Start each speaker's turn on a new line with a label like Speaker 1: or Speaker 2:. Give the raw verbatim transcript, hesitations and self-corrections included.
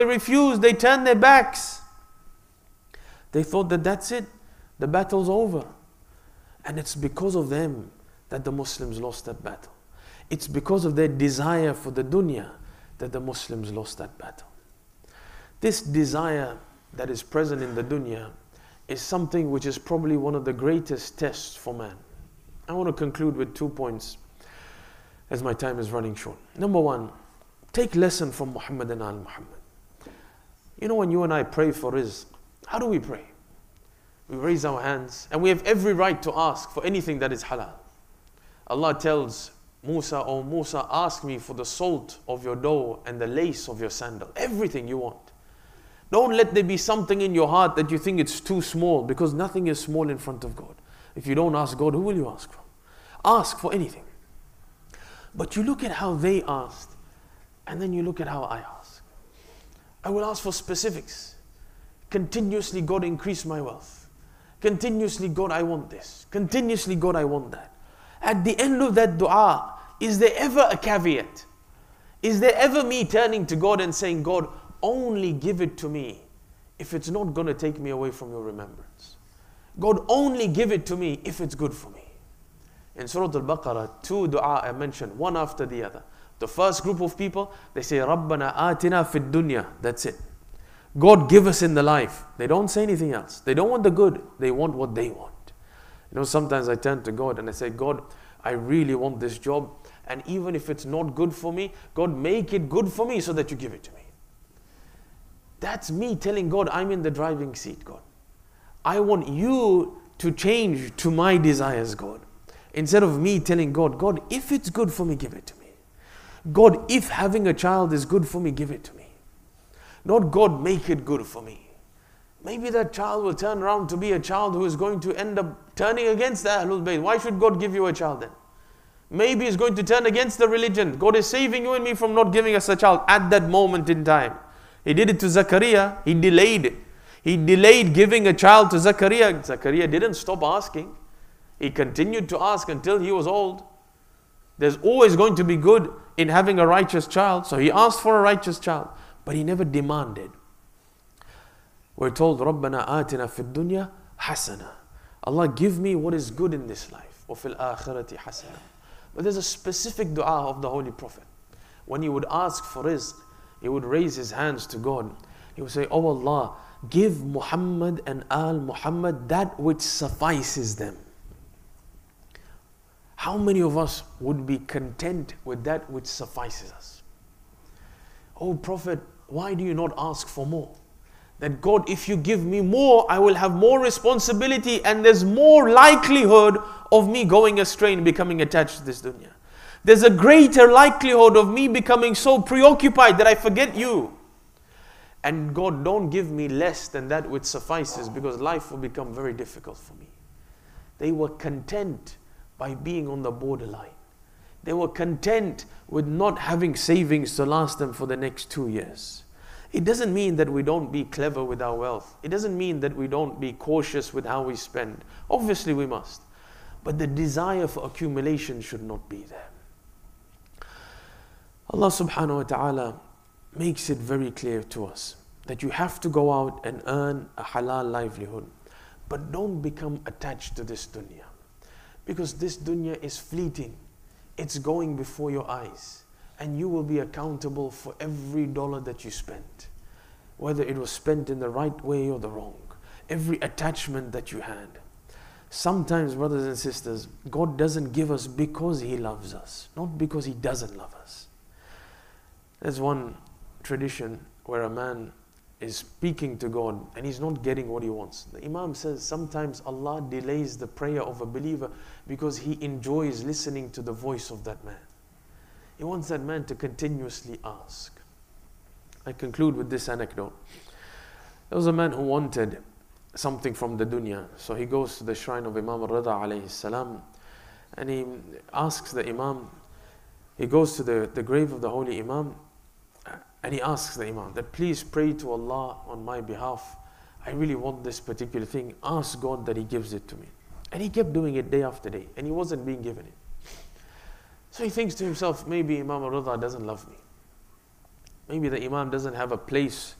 Speaker 1: They refused, they turned their backs. They thought that that's it, the battle's over. And it's because of them that the Muslims lost that battle. It's because of their desire for the dunya that the Muslims lost that battle. This desire that is present in the dunya is something which is probably one of the greatest tests for man. I want to conclude with two points as my time is running short. Number one, take lesson from Muhammad and al-Muhammad. You know, when you and I pray for rizq, how do we pray? We raise our hands and we have every right to ask for anything that is halal. Allah tells Musa, "Oh Musa, ask me for the salt of your dough and the lace of your sandal." Everything you want. Don't let there be something in your heart that you think it's too small, because nothing is small in front of God. If you don't ask God, who will you ask from? Ask for anything. But you look at how they asked, and then you look at how I ask. I will ask for specifics. Continuously, God, increase my wealth. Continuously, God, I want this. Continuously, God, I want that. At the end of that dua, is there ever a caveat? Is there ever me turning to God and saying, "God, only give it to me if it's not going to take me away from your remembrance. God, only give it to me if it's good for me." In Surah Al-Baqarah, two dua I mentioned, one after the other. The first group of people, they say, "Rabbana atina fid dunya." That's it. God, give us in the life. They don't say anything else. They don't want the good. They want what they want. You know, sometimes I turn to God and I say, "God, I really want this job. And even if it's not good for me, God, make it good for me so that you give it to me." That's me telling God, I'm in the driving seat, God. I want you to change to my desires, God. Instead of me telling God, "God, if it's good for me, give it to me. God, if having a child is good for me, give it to me." Not, "God, make it good for me." Maybe that child will turn around to be a child who is going to end up turning against the Ahlul Bayt. Why should God give you a child then? Maybe he's going to turn against the religion. God is saving you and me from not giving us a child at that moment in time. He did it to Zakaria. He delayed. He delayed giving a child to Zakaria. Zakaria didn't stop asking. He continued to ask until he was old. There's always going to be good in having a righteous child. So he asked for a righteous child. But he never demanded. We're told, "Rabbana atina fid dunya hasana." Allah, give me what is good in this life. وَفِي الْآخِرَةِ hasana. But there's a specific dua of the Holy Prophet. When he would ask for rizq, he would raise his hands to God. He would say, "Oh Allah, give Muhammad and Al Muhammad that which suffices them." How many of us would be content with that which suffices us? "Oh Prophet, why do you not ask for more?" That, "God, if you give me more, I will have more responsibility and there's more likelihood of me going astray and becoming attached to this dunya. There's a greater likelihood of me becoming so preoccupied that I forget you. And God, don't give me less than that which suffices, because life will become very difficult for me." They were content by being on the borderline. They were content with not having savings to last them for the next two years. It doesn't mean that we don't be clever with our wealth. It doesn't mean that we don't be cautious with how we spend. Obviously we must. But the desire for accumulation should not be there. Allah subhanahu wa ta'ala makes it very clear to us that you have to go out and earn a halal livelihood. But don't become attached to this dunya. Because this dunya is fleeting. It's going before your eyes. And you will be accountable for every dollar that you spent. Whether it was spent in the right way or the wrong. Every attachment that you had. Sometimes, brothers and sisters, God doesn't give us because He loves us. Not because He doesn't love us. There's one tradition where a man is speaking to God and he's not getting what he wants. The Imam says sometimes Allah delays the prayer of a believer because He enjoys listening to the voice of that man. He wants that man to continuously ask. I conclude with this anecdote. There was a man who wanted something from the dunya. So he goes to the shrine of Imam al-Rida alayhi salam and he asks the Imam, he goes to the, the grave of the holy Imam and he asks the Imam that, "Please pray to Allah on my behalf. I really want this particular thing. Ask God that He gives it to me." And he kept doing it day after day and he wasn't being given it. So he thinks to himself, maybe Imam al-Rida doesn't love me. Maybe the Imam doesn't have a place